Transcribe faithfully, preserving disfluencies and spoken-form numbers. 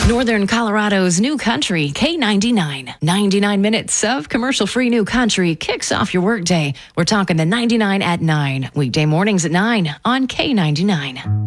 Northern Colorado's new country, K ninety-nine. ninety-nine minutes of commercial-free new country kicks off your workday. We're talking the ninety-nine at nine. Weekday mornings at nine on K ninety-nine.